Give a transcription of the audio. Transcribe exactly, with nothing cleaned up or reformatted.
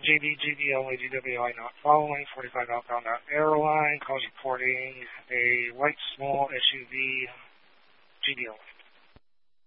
G B, G B L A, G W I not following, forty-five outbound out airline, calls reporting a white small S U